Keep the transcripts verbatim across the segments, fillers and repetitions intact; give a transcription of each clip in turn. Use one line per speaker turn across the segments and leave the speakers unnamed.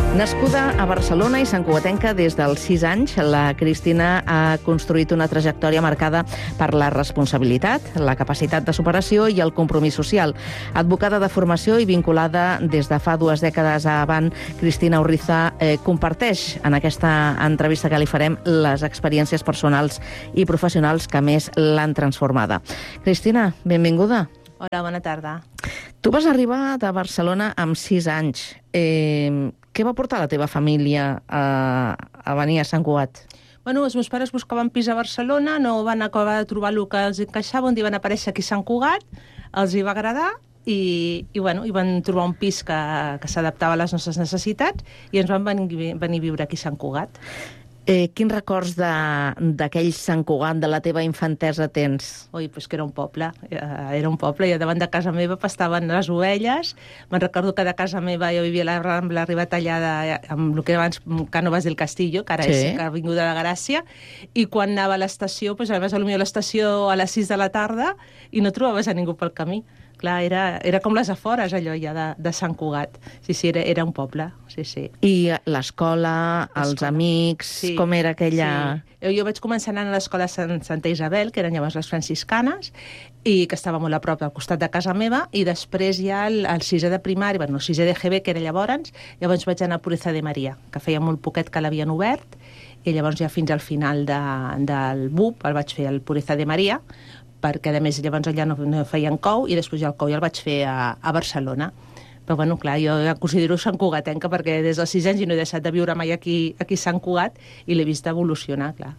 Nascuda a Barcelona i santcugatenca des dels sis anys, la Cristina ha construït una trajectòria marcada per la responsabilitat, la capacitat de superació i el compromís social. Advocada de formació i vinculada des de fa dues dècades a avant, Cristina Urriza eh, comparteix en aquesta entrevista que li farem les experiències personals i professionals que més l'han transformada. Cristina, benvinguda.
Hola, bona tarda.
Tu vas arribar de Barcelona amb sis anys. Eh, què va portar la teva família a, a venir a Sant Cugat?
Bueno, els meus pares buscaven pis a Barcelona, no van acabar de trobar el que els encaixava, un dia van aparèixer aquí a Sant Cugat, els hi va agradar i, i, bueno, i van trobar un pis que, que s'adaptava a les nostres necessitats i ens van venir, venir a viure aquí a Sant Cugat.
Eh, quins records d'aquell Sant Cugat, de la teva infantesa, tens?
Ui, pues que era un poble, era un poble, i davant de casa meva pastaven les ovelles. Me'n recordo que de casa meva jo vivia a la Rambla Ribatallada amb el que era abans Cànovas del Castillo, que ara sí. És Avinguda de la Gràcia, i quan anava a l'estació, pues, anaves a l'estació a les sis de la tarda i no trobaves a ningú pel camí. Clar, era, era com les afores, allò, ja, de, de Sant Cugat. Sí, sí, era, era un poble, sí, sí.
I l'escola, els amics, sí, com era aquella...
Sí. Jo vaig començar anant a l'escola Sant, Santa Isabel, que eren llavors les franciscanes, i que estava molt a prop, al costat de casa meva, i després ja el, el sisè de primària, bueno, el sisè de G B, que era llavors, llavors vaig anar a Pureza de Maria, que feia molt poquet que l'havien obert, i llavors ja fins al final de, del B U P el vaig fer al Pureza de Maria, perquè a més llavors allà no, no feien cou i després ja el cou ja el vaig fer a, a Barcelona. Però bueno, clar, jo ja considero Sant Cugatenca perquè des dels sis anys no he deixat de viure mai aquí, aquí a Sant Cugat i l'he vist evolucionar, clar.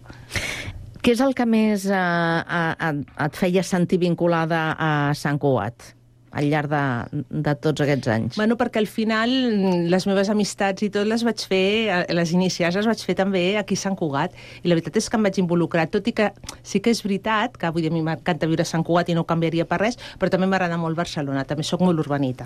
Què és el que més eh, eh, et feia sentir vinculada a Sant Cugat al llarg de, de tots aquests anys?
Bueno, perquè al final les meves amistats i tot les vaig fer, les inicials les vaig fer també aquí a Sant Cugat, i la veritat és que em vaig involucrar, tot i que sí que és veritat que avui a mi m'encanta viure a Sant Cugat i no ho canviaria per res, però també m'agrada molt Barcelona, també sóc molt urbanita.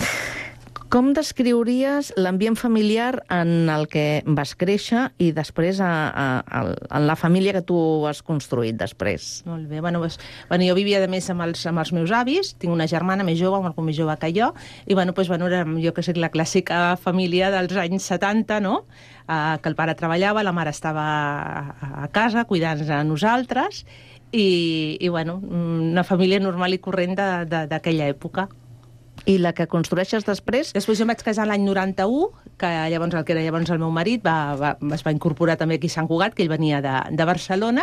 Com descriuries l'ambient familiar en el que vas créixer i després a, a, a, en la família que tu has construït després?
Molt bé. Bueno, pues, bueno, jo vivia, a més, amb els, amb els meus avis. Tinc una germana més jove, una més jove que jo, i bueno, pues, bueno, era, jo que sé, la clàssica família dels anys setanta, no? Uh, que el pare treballava, la mare estava a, a casa cuidant-nos a nosaltres, i, i bueno, una família normal i corrent d'aquella època.
I la que construeixes després?
Després jo em vaig casar l'any noranta-u, que llavors el que era llavors el meu marit va, va, es va incorporar també aquí a Sant Cugat, que ell venia de, de Barcelona,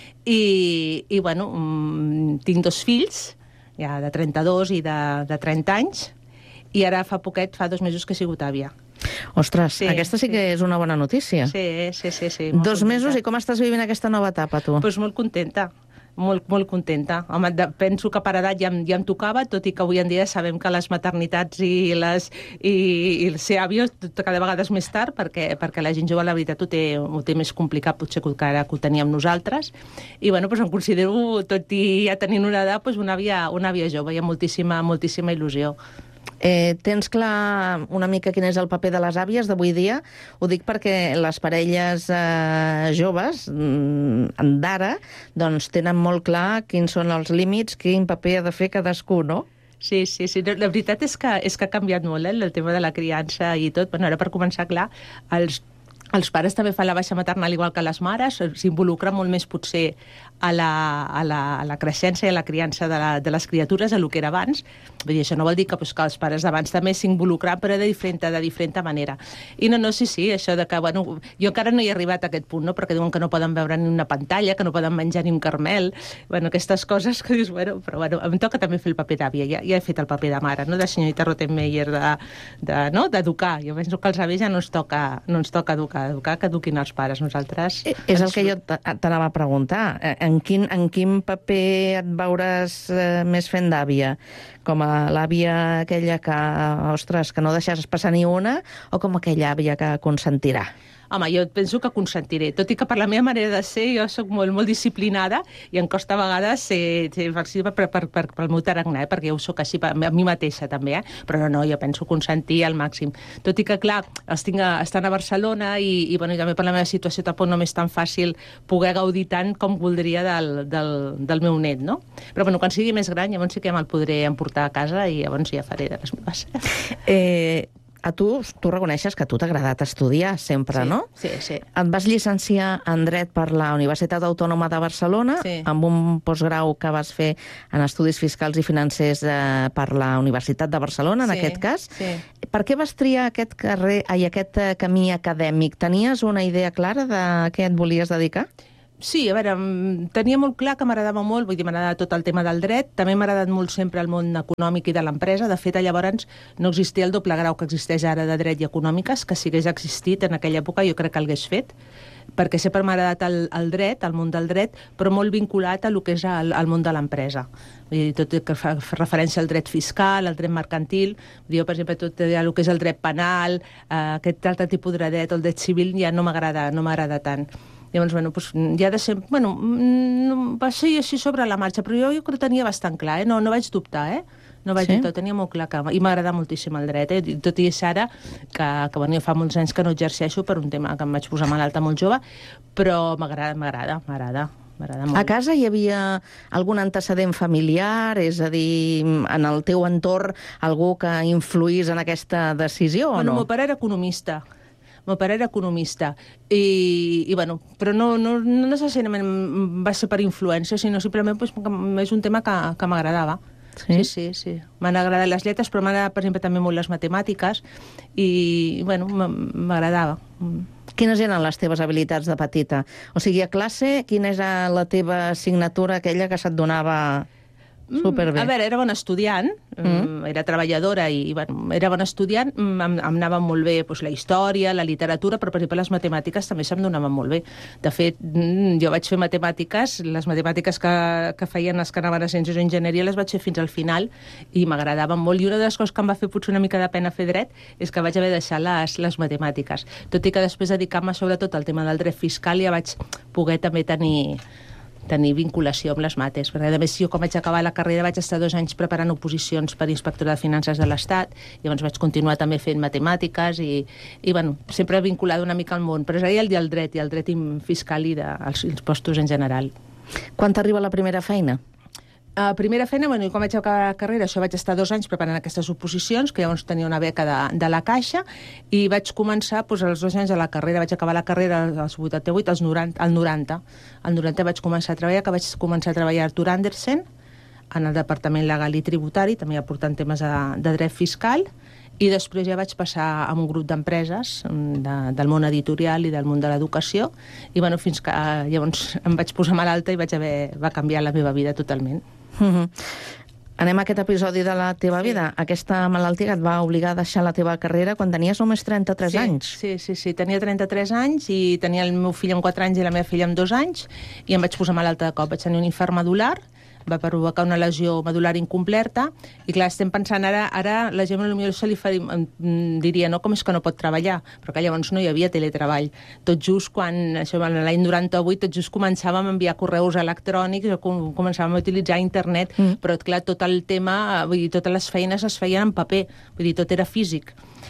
i, i bueno, tinc dos fills, ja de trenta-dos i de, de trenta anys, i ara fa poquet, fa dos mesos que he sigut àvia.
Ostres, sí, aquesta sí, sí que és una bona notícia.
Sí, sí, sí. sí
dos contenta. Mesos, i com estàs vivint aquesta nova etapa, tu?
Doncs pues molt contenta. Molt, molt contenta. Home, de, penso que per edat ja, ja em tocava, tot i que avui en dia sabem que les maternitats i, les, i, i el ser àvia cada vegada és més tard, perquè, perquè la gent jove, la veritat, ho té, ho té més complicat, potser que ara que ho teníem nosaltres. I, bueno, doncs em considero, tot i ja tenint una edat, doncs una àvia, una àvia jove. Hi ha moltíssima, moltíssima il·lusió.
Eh, tens clar una mica quin és el paper de les àvies d'avui dia? Ho dic perquè les parelles eh, joves d'ara doncs, tenen molt clar quins són els límits, quin paper ha de fer cadascú, no?
Sí, sí, sí. La veritat és que, és que ha canviat molt, eh, el tema de la criança i tot. Bueno, ara per començar, clar, els Els pares també fan la baixa maternal igual que les mares, s'involucren molt més potser a la, a la, a la creixença i a la criança de, la, de les criatures, a lo que era abans. Vull dir, això no vol dir que, pues, que els pares d'abans també s'involucren, però de diferent, de diferent manera. I no, no, sí, sí, això de que, bueno, jo encara no hi he arribat a aquest punt, no?, perquè diuen que no poden veure ni una pantalla, que no poden menjar ni un caramel, bueno, aquestes coses que dius, bueno, però bueno, em toca també fer el paper d'àvia, ja, ja he fet el paper de mare, no?, de senyorita Rottenmeier, de, de, no?, d'educar. Jo penso que als avis ja no ens toca, no ens toca educar, educar que eduquin els pares. Nosaltres...
És el que jo t'anava a preguntar. En quin, en quin paper et veuràs eh, més fent d'àvia? Com a l'àvia aquella que, ostres, que no deixaràs passar ni una, o com aquella àvia que consentirà?
Home, jo penso que consentiré, tot i que per la meva manera de ser jo soc molt, molt disciplinada i em costa a vegades ser, ser flexible per, per, per, per el meu tarannà, eh? Perquè jo ho soc així per, a mi mateixa també, eh? Però no, no, jo penso consentir al màxim. Tot i que, clar, estic a, estan a Barcelona i, i, bueno, i també per la meva situació tampoc no m'és tan fàcil poder gaudir tant com voldria del, del, del meu net, no? Però, bueno, quan sigui més gran, llavors sí que me'l podré emportar a casa i llavors ja faré de les meves.
Eh... a tu, tu reconeixes que a tu t'ha agradat estudiar sempre,
sí,
no?
Sí, sí.
Et vas llicenciar en Dret per la Universitat Autònoma de Barcelona,
sí.
amb un postgrau que vas fer en Estudis Fiscals i Financers eh, per la Universitat de Barcelona, en
sí,
aquest cas.
Sí.
Per què vas triar aquest, carrer, ai, aquest camí acadèmic? Tenies una idea clara de què et volies dedicar?
Sí, a veure, tenia molt clar que m'agradava molt, vull dir, m'agradava tot el tema del dret, també m'ha agradat molt sempre el món econòmic i de l'empresa. De fet, llavors no existia el doble grau que existeix ara de dret i econòmiques, que si hagués existit en aquella època jo crec que l'hagués fet, perquè sempre m'ha agradat el, el dret, el món del dret, però molt vinculat a lo que és el, el món de l'empresa. Vull dir, tot que fa referència al dret fiscal, al dret mercantil, jo, per exemple, tot el que és el dret penal, eh, aquest altre tipus de dret, el dret civil, ja no m'agrada no m'agrada tant. Llavors, bueno, pues, ja de sempre... Bueno, va ser així sobre la marxa, però jo, jo crec que tenia bastant clar, eh? No, no vaig dubtar, eh? No vaig
sí?
dubtar, tenia molt clar que... I m'agrada moltíssim el dret, eh? Tot i és ara que, que bueno, fa molts anys que no exerceixo per un tema que em vaig posar malalta molt jove, però m'agrada, m'agrada, m'agrada.
A casa hi havia algun antecedent familiar, és a dir, en el teu entorn, algú que influís en aquesta decisió o
bueno,
no?
Meu pare era economista. Meu pare era economista, i, i bueno, però no, no, no necessàriament va ser per influència, sinó simplement pues, és un tema que, que m'agradava.
Sí?
Sí, sí, sí. M'han agradat les lletres, però m'han agradat, per exemple, també molt les matemàtiques, i, bueno, m'agradava.
Quines eren les teves habilitats de petita? O sigui, a classe, quina era la teva assignatura, aquella que se't donava superbé?
A veure, era bona estudiant, mm. era treballadora i bueno, era bona estudiant, em, em anava molt bé doncs, la història, la literatura, però per exemple les matemàtiques també se'm donaven molt bé. De fet, jo vaig fer matemàtiques, les matemàtiques que, que feien les que anaven a Ciències o Enginyeria les vaig fer fins al final i m'agradaven molt. I una de les coses que em va fer potser una mica de pena fer dret és que vaig haver de deixar les, les matemàtiques. Tot i que després dedicar-me sobretot al tema del dret fiscal ja vaig poder també tenir... tenir vinculació amb les mates, perquè a més jo quan vaig acabar la carrera vaig estar dos anys preparant oposicions per inspectora de finances de l'Estat, i llavors vaig continuar també fent matemàtiques i, i bueno, sempre vinculada una mica al món empresarial i al dret, i al dret fiscal i dels impostos en general.
Quan t'arriba la primera feina?
A uh, primera feina, bueno, quan vaig acabar la carrera, això vaig estar dos anys preparant aquestes oposicions, que llavors tenia una beca de, de la Caixa, i vaig començar, doncs, els dos anys de la carrera. Vaig acabar la carrera als vuitanta-vuit, als noranta, al noranta. Al noranta vaig començar a treballar, que vaig començar a treballar a Artur Andersen, en el Departament Legal i Tributari, també aportant temes de, de dret fiscal, i després ja vaig passar a un grup d'empreses de, del món editorial i del món de l'educació, i bueno, fins que eh, llavors em vaig posar malalta i vaig haver, va canviar la meva vida totalment.
Mm-hmm. Anem a aquest episodi de la teva
sí.
vida. Aquesta malaltia et va obligar a deixar la teva carrera quan tenies només trenta-tres
sí,
anys.
Sí, sí, sí. Tenia trenta-tres anys i tenia el meu fill amb quatre anys i la meva filla amb dos anys, i em vaig posar malalta de cop. Vaig tenir un infart medular, va provocar una lesió medular incompleta, i clar, estem pensant ara, ara la gent potser se li faria, diria, no, com és que no pot treballar? Però que llavors no hi havia teletreball. Tot just quan, això, l'any noranta-vuit, tot just començàvem a enviar correus electrònics, començàvem a utilitzar internet, mm. però clar, tot el tema, vull dir, totes les feines es feien en paper, vull dir, tot era físic.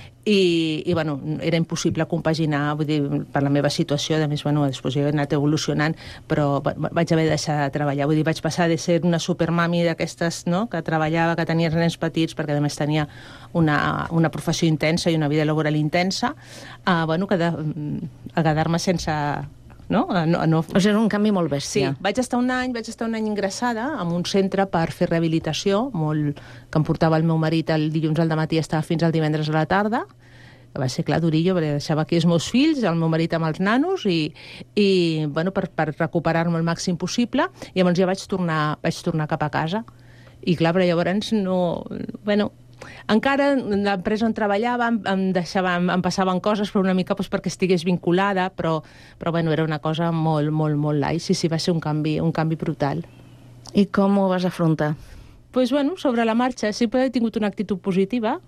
I, i bueno, era impossible compaginar, vull dir, per la meva situació. A més, bueno, després he anat evolucionant, però vaig haver de deixar de treballar. Vull dir, vaig passar de ser una supermami d'aquestes, no?, que treballava, que tenia nens petits, perquè a més tenia una, una professió intensa i una vida laboral intensa, a, bueno, que de, a quedar-me sense... No? No, no...
O sigui, és un canvi molt bèstia.
Sí, vaig estar un any, vaig estar un any ingressada en un centre per fer rehabilitació, molt, que em portava el meu marit el dilluns al dematí i estava fins al divendres a la tarda. Va ser, clar, durillo, perquè deixava aquí els meus fills, el meu marit amb els nanos, i, i bueno, per, per recuperar-me el màxim possible. I llavors ja vaig tornar, vaig tornar cap a casa. I clar, però llavors no... Bueno, encara l'empresa on treballava em, em, deixava, em, em passaven coses, però una mica doncs, perquè estigués vinculada, però, però bueno, era una cosa molt, molt, molt light. Sí, sí, va ser un canvi, un canvi brutal.
I com ho vas afrontar?
Pues, bueno, sobre la marxa. Sempre he tingut una actitud positiva,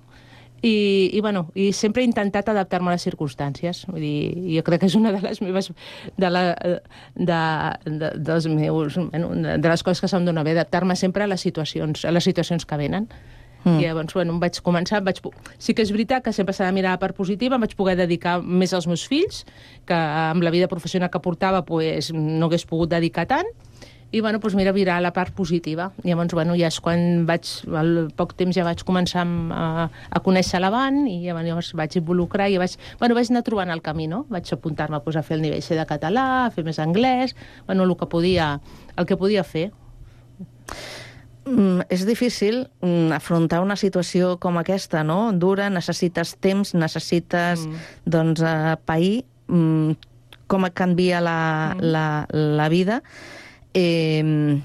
i, i, bueno, i sempre he intentat adaptar-me a les circumstàncies. Vull dir, jo crec que és una de les meves... de, la, de, de, dels meus, bueno, de les coses que se'm dona bé, adaptar-me sempre a les situacions, a les situacions que venen. Mm. I llavors, bueno, em vaig començar... Vaig... Sí que és veritat que sempre s'ha de mirar la part positiva, em vaig poder dedicar més als meus fills, que amb la vida professional que portava pues, no hagués pogut dedicar tant, I, bueno, doncs mira, virar la part positiva. I llavors, bueno, ja és quan vaig, al poc temps ja vaig començar a, a conèixer l'Avant i llavors vaig involucrar i vaig, bueno, vaig anar trobant el camí, no? Vaig apuntar-me pues, a fer el nivell C de català, a fer més anglès, bueno, el que podia, el que podia fer.
Mm, és difícil mm, afrontar una situació com aquesta, no? Dura, necessites temps, necessites, mm. doncs, eh, pair, mm, com canvia la, mm. la, la vida. Eh,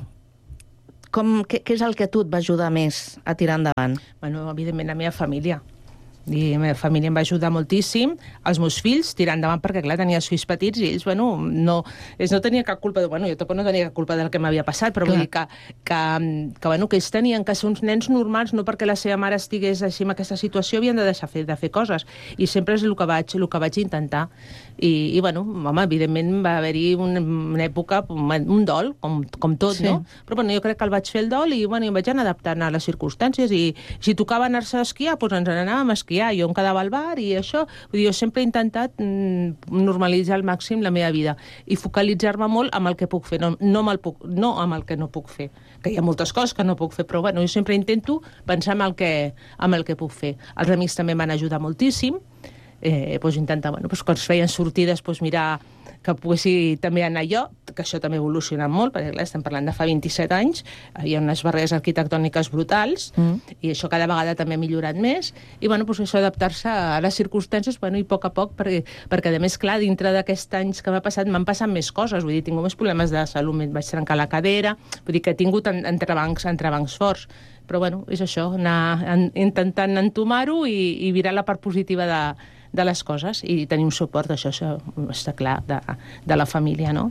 com, què, què és el que a tu et va ajudar més a tirar endavant?
Bueno, evidentment, la meva família. I la meva família em va ajudar moltíssim, els meus fills, tirar endavant, perquè, clar, tenia els fills petits i ells, bueno, no, ells no tenien cap culpa, de, bueno, jo tampoc no tenia cap culpa del que m'havia passat, però clar. Vull dir que, que, que, bueno, que ells tenien que ser uns nens normals, no perquè la seva mare estigués així en aquesta situació, havien de deixar fer, de fer coses. I sempre és el que vaig, el que vaig intentar. I, i bueno, home, evidentment va haver-hi una, una època, un dol, com, com tot, sí. No? Però, bueno, jo crec que el vaig fer el dol i, bueno, em vaig anar adaptant a les circumstàncies i si tocava anar-se a esquiar, doncs ens n'anàvem a esquiar. Jo em quedava al bar i això, vull dir, jo sempre he intentat mm, normalitzar al màxim la meva vida i focalitzar-me molt amb el que puc fer, no, no, amb el puc, no amb el que no puc fer, que hi ha moltes coses que no puc fer, però bueno, jo sempre intento pensar en el que, en el que puc fer. Els amics també m'han ajudat moltíssim, eh, doncs intentar, bueno, doncs quan es feien sortides, doncs mirar que poguessi també anar jo, que això també ha evolucionat molt, perquè clar, estem parlant de fa vint-i-set anys, hi ha unes barreres arquitectòniques brutals, mm. i això cada vegada també ha millorat més, i bueno, doncs això adaptar-se a les circumstàncies, bueno, i a poc a poc, perquè, perquè a més, clar, dintre d'aquests anys que m'ha passat, m'han passat més coses, vull dir, he tingut més problemes de salut, em vaig trencar la cadera, vull dir que he tingut entrebancs, entrebancs forts, però bueno, és això, anar en, intentant entomar-ho i, i virar la part positiva de de les coses i tenir un suport, això, això està clar, de, de la família, no?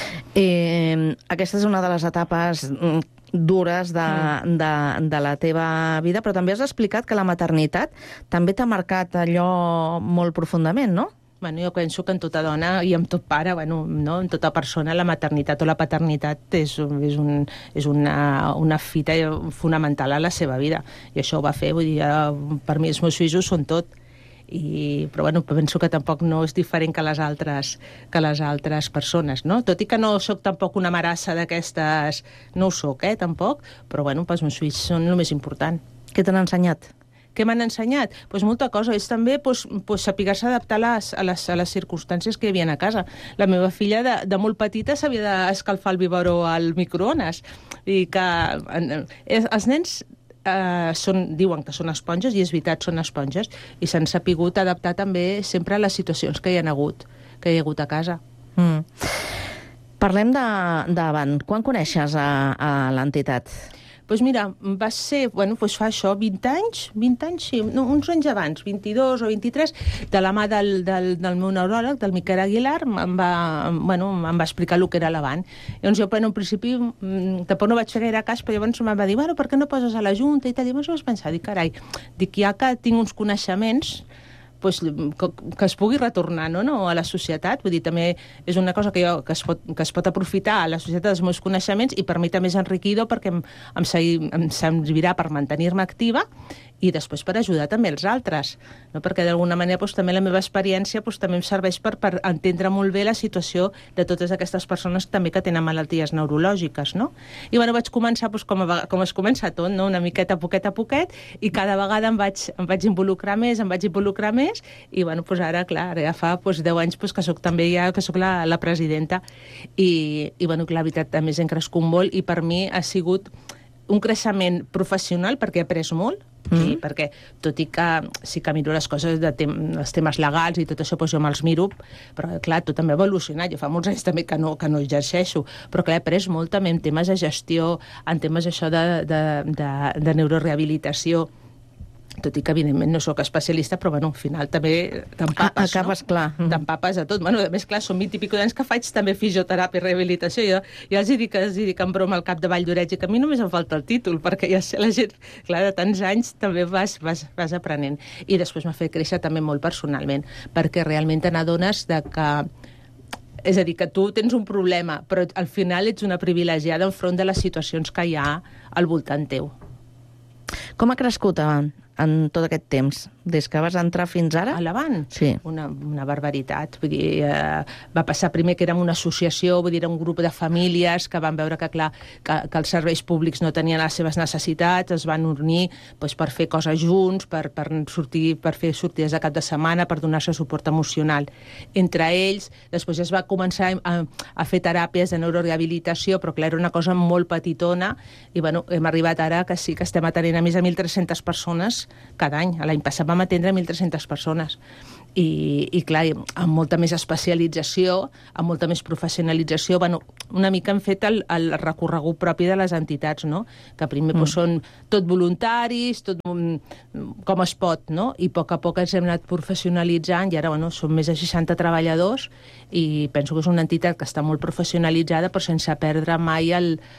Eh, aquesta és una de les etapes dures de, mm. de, de la teva vida, però també has explicat que la maternitat també t'ha marcat allò molt profundament, no?
Bueno, jo penso que en tota dona i en tot pare, bueno, no? En tota persona, la maternitat o la paternitat és, és, un, és una, una fita fonamental a la seva vida. I això ho va fer, vull dir, per mi els meus fills ho són tot. I, però bueno, penso que tampoc no és diferent que les altres, que les altres persones, no? Tot i que no sóc tampoc una marassa d'aquestes, no ho sóc, eh, tampoc, però bueno, els meus fills són el més important.
Què t'han ensenyat?
Què m'han ensenyat? Doncs pues molta cosa. És també pues, pues, saber-se adaptar a les, a, les, a les circumstàncies que hi havia a casa. La meva filla de, de molt petita s'havia d'escalfar el biberó al microones. I que eh, els nens Uh, són, diuen que són esponges, i és veritat, són esponges, i s'han sapigut adaptar també sempre a les situacions que hi ha hagut, que hi ha hagut a casa. Mm.
Parlem d'Avant. Quan coneixes a, a l'entitat?
Doncs pues mira, va ser, bueno, pues fa això, vint anys, vint anys, sí, no, uns anys abans, vint-i-dos o vint-i-tres, de la mà del, del, del meu neuròleg, del Miquel Aguilar, em va, bueno, em va explicar el que era l'Avant. Llavors jo, bueno, en principi, tampoc no vaig fer gaire cas, però llavors em va dir, bueno, per què no poses a la Junta i tal? I llavors vaig pensar, dic, carai, dic, ja que tinc uns coneixements, pues, que, que es pugui retornar, no, no, a la societat. Vull dir, també és una cosa que, jo, que, es pot, que es pot aprofitar a la societat dels meus coneixements i per mi també és enriquidor perquè em, em, segui, em servirà per mantenir-me activa i després per ajudar també els altres, no? Perquè d'alguna manera doncs, també la meva experiència doncs, també em serveix per, per entendre molt bé la situació de totes aquestes persones també que tenen malalties neurològiques, no? I bueno, vaig començar doncs, com, a, com es comença tot, no? Una miqueta, poquet a poquet, i cada vegada em vaig, em vaig involucrar més, em vaig involucrar més, i bueno, doncs ara, clar, ara ja fa doncs, deu anys doncs, que soc també ja, que soc la, la presidenta, i, i bueno, clar, la veritat, a més hem crescut molt, i per mi ha sigut un creixement professional perquè he après molt, mm. sí, perquè tot i que sí que miro les coses de tem els temes legals i tot això, doncs jo me'ls miro, però clar, tot també ha evolucionat, jo fa molts anys també que no, que no exerceixo, però clar, he après molt també en temes de gestió, en temes això de, de, de, de neurorehabilitació, tot i que evidentment no sóc especialista, però bueno, al final també t'empapes,
ah, acabes,
no?
Clar.
T'empapes a tot. Bueno, a més, clar, són vint i pico d'anys que faig també fisioteràpia i rehabilitació. Jo, jo els dic, els dic en broma al cap de Vall d'Oreig, que a mi només em falta el títol, perquè ja sé, la gent, clar, de tants anys també vas, vas, vas aprenent. I després m'ha fet créixer també molt personalment, perquè realment te n'adones de que és a dir, que tu tens un problema, però al final ets una privilegiada enfront de les situacions que hi ha al voltant teu.
Com ha crescut en, en tot aquest temps des que vas entrar fins ara?
A l'Avant?
Sí.
Una, una barbaritat. Vull dir, eh, va passar primer que érem una associació, vull dir, era un grup de famílies que van veure que, clar, que, que els serveis públics no tenien les seves necessitats, es van unir doncs, per fer coses junts, per, per, sortir, per fer sortides de cap de setmana, per donar-se suport emocional. Entre ells, després es va començar a, a fer teràpies de neurorehabilitació, però clar, era una cosa molt petitona, i bueno, hem arribat ara que sí que estem atenent a més de mil tres-centes persones cada any. L'any passat vam atendre mil tres-centes persones. I, i clar, amb molta més especialització, amb molta més professionalització, bueno, una mica hem fet el, el recorregut propi de les entitats, no? Que primer mm. doncs, són tot voluntaris, tot com es pot, no? I a poc a poc ens hem anat professionalitzant i ara, bueno, són més de seixanta treballadors i penso que és una entitat que està molt professionalitzada però sense perdre mai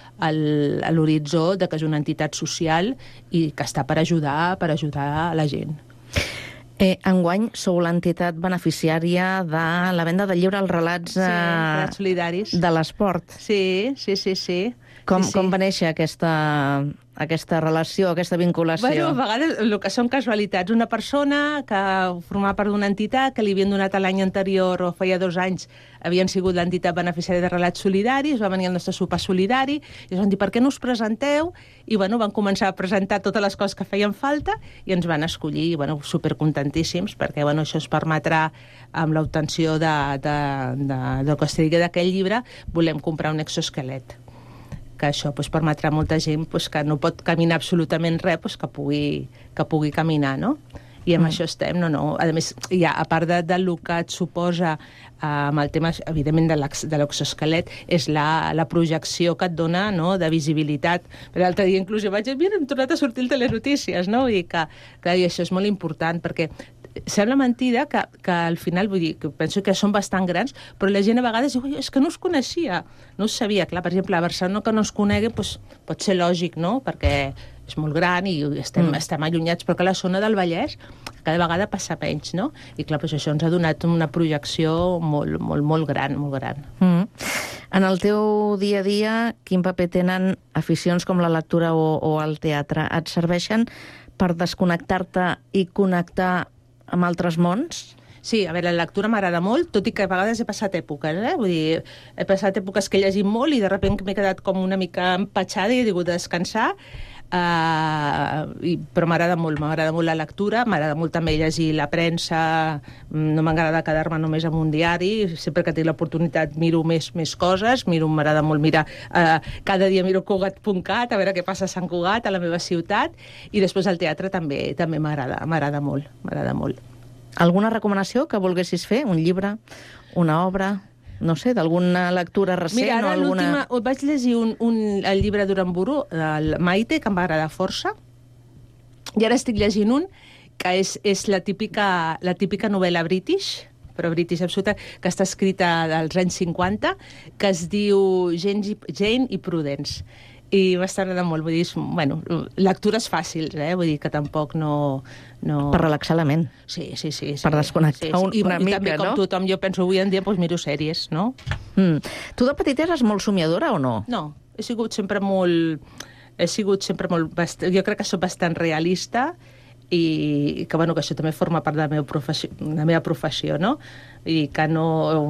l'horitzó de que és una entitat social i que està per ajudar, per ajudar a la gent.
Eh, enguany sou l'entitat beneficiària de la venda del llibre Els relats, eh,
sí, relats solidaris
de l'esport.
Sí, sí, sí, sí.
Com,
sí, sí.
com va néixer aquesta, aquesta relació, aquesta vinculació?
Bueno, a vegades el que són casualitats. Una persona que formava part d'una entitat que li havien donat l'any anterior o feia dos anys havien sigut l'entitat beneficiària de relats solidaris, va venir el nostre sopar solidari i ens van dir per què no us presenteu? I bueno, van començar a presentar totes les coses que feien falta i ens van escollir i bueno, supercontentíssims perquè bueno, això es permetrà amb l'obtenció de, de, de, del que es digui d'aquell llibre volem comprar un exoesquelet que això pues, permetrà a molta gent pues, que no pot caminar absolutament res pues, que, pugui, que pugui caminar, no? I amb mm. això estem, no, no. A més, ja, a part de, del que et suposa eh, amb el tema, evidentment, de l'exoesquelet, és la, la projecció que et dona no, de visibilitat. Per l'altre dia, inclús, jo vaig dir, mira, hem tornat a sortir el Telenotícies, no? I que, clar, i això és molt important, perquè sembla mentida que, que al final, vull dir, que penso que són bastant grans, però la gent a vegades diu, és que no us coneixia, no us sabia. Clar, per exemple, a Barcelona que no es conegui, doncs, pot ser lògic, no?, perquè és molt gran i estem, mm. estem allunyats, però que la zona del Vallès cada vegada passa menys, no? I clar, doncs això ens ha donat una projecció molt, molt, molt gran, molt gran.
Mm. En el teu dia a dia, quin paper tenen aficions com la lectura o, o el teatre? Et serveixen per desconnectar-te i connectar amb altres mons?
Sí, a veure, la lectura m'agrada molt, tot i que a vegades he passat èpoques, eh? Vull dir, he passat èpoques que he llegit molt i de sobte m'he quedat com una mica empatxada i he hagut de descansar, uh, i, però m'agrada molt, m'agrada molt la lectura, m'agrada molt també llegir la premsa, no m'agrada quedar-me només amb un diari, sempre que tinc l'oportunitat miro més, més coses, miro, m'agrada molt mirar, uh, cada dia miro Cugat punt cat, a veure què passa a Sant Cugat, a la meva ciutat, i després el teatre també també m'agrada, m'agrada molt, m'agrada molt.
Alguna recomanació que volguessis fer? Un llibre, una obra, no sé, d'alguna lectura recent?
Mira, ara
o alguna...
l'última... Vaig llegir un, un, el llibre d'Uramburu, el Maite, que em va agradar força, i ara estic llegint un que és, és la, típica, la típica novel·la british, però british absoluta, que està escrita dels anys cinquanta, que es diu Jane i, Jane i Prudence. I m'està agradant molt, vull dir, bueno, lectures fàcils, eh? Vull dir que tampoc no... no...
Per relaxar la ment.
Sí, sí, sí. sí.
Per desconnectar sí, sí. Un,
I,
una
i
mica,
també,
no?
com tothom, jo penso avui en dia, doncs miro sèries, no?
Mm. Tu de petita eres molt somiadora o no?
No, he sigut sempre molt... He sigut sempre molt... Bast... Jo crec que soc bastant realista i que, bueno, que això també forma part de la meva professió, de la meva professió, no? I que no...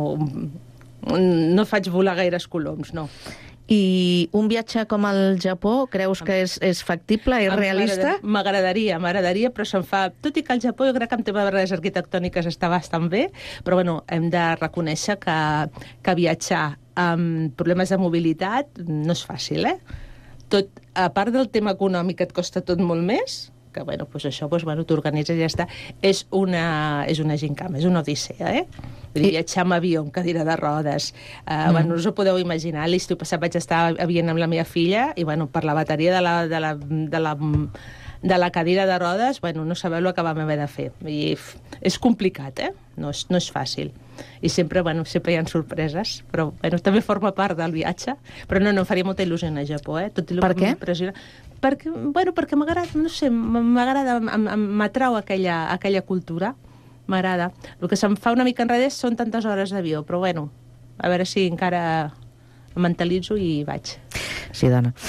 No faig volar gaires coloms, no.
I un viatge com el Japó, creus que és, és factible, és realista?
M'agradaria, m'agradaria, però se'n fa... Tot i que el Japó jo crec que en tema de barreres arquitectòniques està bastant bé, però bueno, hem de reconèixer que, que viatjar amb problemes de mobilitat no és fàcil, eh? Tot, a part del tema econòmic que et costa tot molt més, que, bueno, doncs això, doncs, bueno, t'organitzes i ja està. És una, és una gincama, és una odissea, eh? Vull dir, viatjar amb avió, amb cadira de rodes. Uh, mm. Bueno, us ho podeu imaginar. L'estiu passat vaig estar a Viena amb la meva filla i, bueno, per la bateria de la, de la, de la, de la cadira de rodes, bueno, no sabeu el que vam haver de fer. I és complicat, eh? No és, no és fàcil. I sempre, bueno, sempre hi ha sorpreses, però, bueno, també forma part del viatge. Però no, no, em faria molta il·lusió anar a Japó, eh? Tot i
per què?
Perquè, bueno, perquè m'agrada, no sé, m'agrada, m'atrau aquella, aquella cultura, m'agrada. El que se'm fa una mica enrere són tantes hores d'avió, però bueno, a veure si encara em mentalitzo i vaig.
Sí, dona.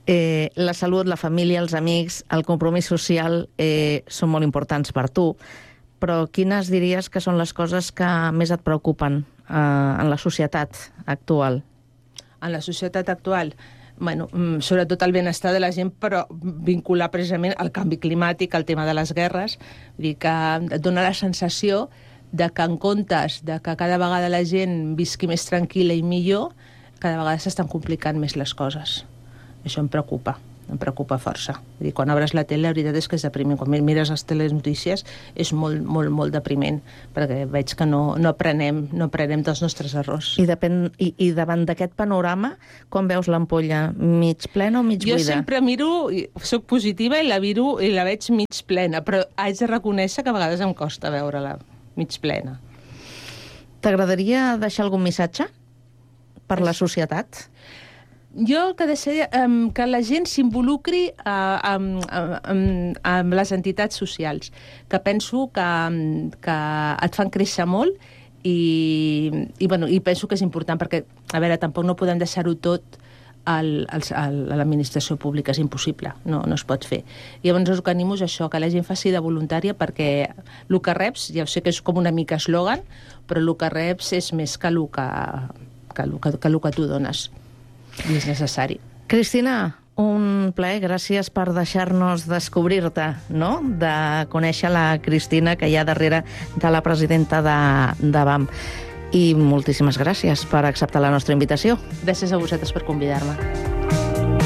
Eh, la salut, la família, els amics, el compromís social eh, són molt importants per tu, però quines diries que són les coses que més et preocupen eh, en la societat actual?
En la societat actual, bueno, sobretot el benestar de la gent, però vincular precisament al canvi climàtic, al tema de les guerres, vull dir que et dona la sensació de que en comptes de que cada vegada la gent visqui més tranquil·la i millor, cada vegada s'estan complicant més les coses. Això em preocupa, em preocupa força. Vull dir, quan obres la tele, la veritat és que és depriment. Quan mires les telenotícies és molt, molt, molt depriment, perquè veig que no, no aprenem, no aprenem dels nostres errors.
I, depèn, i, i davant d'aquest panorama, com veus l'ampolla? Mig plena o mig buida?
Jo sempre miro, soc positiva i la miro i la veig mig plena, però haig de reconèixer que a vegades em costa veure-la mig plena.
T'agradaria deixar algun missatge per la societat?
Jo el que deixaria um, que la gent s'involucri uh, amb, amb, amb les entitats socials, que penso que, que et fan créixer molt i, i, bueno, i penso que és important perquè, a veure, tampoc no podem deixar-ho tot al, al, a l'administració pública, és impossible, no, no es pot fer. I llavors el que animo és això, que la gent faci de voluntària perquè el que reps, ja sé que és com una mica eslògan, però el que reps és més que el que, que, el que, que, el que tu dones. I és necessari.
Cristina, un plaer, gràcies per deixar-nos descobrir-te, no? De conèixer la Cristina que hi ha darrere de la presidenta de, de B A M. I moltíssimes gràcies per acceptar la nostra invitació.
Gràcies a vosaltres per convidar-me.